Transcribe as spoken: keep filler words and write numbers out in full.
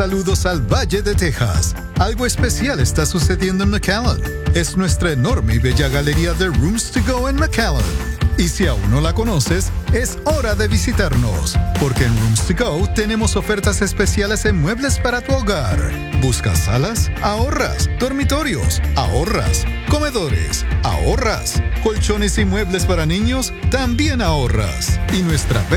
Saludos al Valle de Texas. Algo especial está sucediendo en McAllen. Es nuestra enorme y bella galería de Rooms to Go en McAllen. Y si aún no la conoces, es hora de visitarnos, porque en Rooms to Go tenemos ofertas especiales en muebles para tu hogar. ¿Buscas salas? Ahorras. Dormitorios. Ahorras. Comedores. Ahorras. Colchones y muebles para niños. También ahorras. Y nuestra